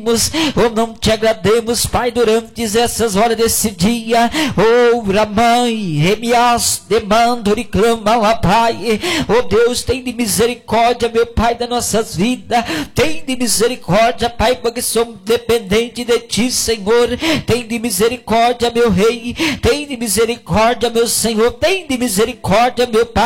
ou não te agrademos, Pai, durante essas horas desse dia. Ramai, remias, demando e clama lá, Pai. Deus, tem de misericórdia, meu Pai, das nossas vidas. Tem de misericórdia, Pai, porque somos dependentes de Ti, Senhor. Tem de misericórdia, meu Rei. Tem de misericórdia, meu Senhor. Tem de misericórdia, meu Pai.